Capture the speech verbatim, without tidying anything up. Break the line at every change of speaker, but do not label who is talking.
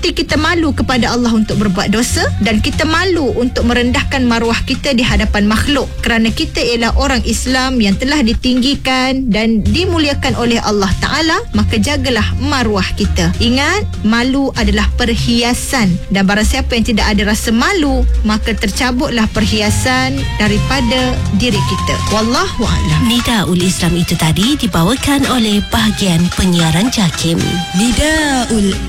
Mesti kita malu kepada Allah untuk berbuat dosa, dan kita malu untuk merendahkan maruah kita di hadapan makhluk, kerana kita ialah orang Islam yang telah ditinggikan dan dimuliakan oleh Allah Ta'ala. Maka jagalah maruah kita. Ingat, malu adalah perhiasan, dan barang siapa yang tidak ada rasa malu, maka tercabutlah perhiasan daripada diri kita. Wallahu a'lam.
Nidaul Islam itu tadi dibawakan oleh bahagian penyiaran JAKIM.
Nidaul